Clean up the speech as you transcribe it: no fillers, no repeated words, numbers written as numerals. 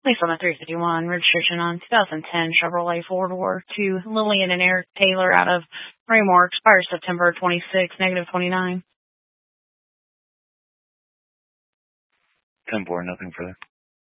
Police on the 351, registration on 2010 Chevrolet 4-door to Lillian and Eric Taylor out of Raymore, expires September 26, -29. 10-4, nothing further.